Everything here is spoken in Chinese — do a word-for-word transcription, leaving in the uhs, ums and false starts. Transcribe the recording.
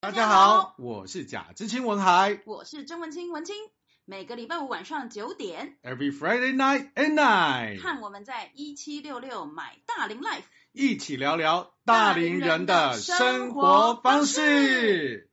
大家好，我是贾知青文海， 我是曾文清文清。每个礼拜五晚上九点 ，Every Friday night at night， 看我们在一七六六买大龄 Life， 一起聊聊大龄人的生活方式。